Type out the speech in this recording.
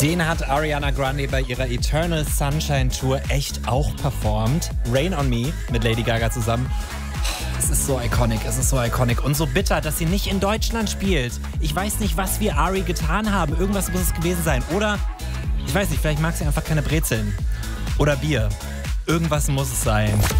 Den hat Ariana Grande bei ihrer Eternal Sunshine Tour echt auch performt. Rain on Me mit Lady Gaga zusammen. Es ist so iconic, und so bitter, dass sie nicht in Deutschland spielt. Ich weiß nicht, was wir Ari getan haben. Irgendwas muss es gewesen sein. Oder, ich weiß nicht, vielleicht mag sie einfach keine Brezeln. Oder Bier. Irgendwas muss es sein.